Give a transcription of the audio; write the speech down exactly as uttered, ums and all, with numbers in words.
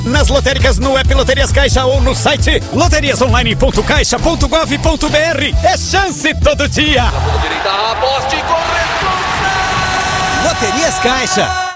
Nas lotéricas, no app Loterias Caixa ou no site loterias online ponto caixa ponto gov ponto br. É chance todo dia. Direita, aposte com responsa. Loterias Caixa.